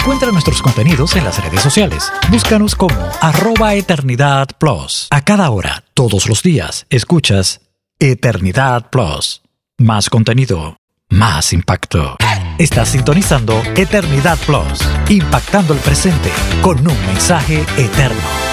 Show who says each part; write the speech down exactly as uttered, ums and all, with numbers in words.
Speaker 1: Encuentra nuestros contenidos en las redes sociales. Búscanos como arroba Eternidad Plus. A cada hora, todos los días, escuchas Eternidad Plus. Más contenido, más impacto. Estás sintonizando Eternidad Plus, impactando el presente con un mensaje eterno.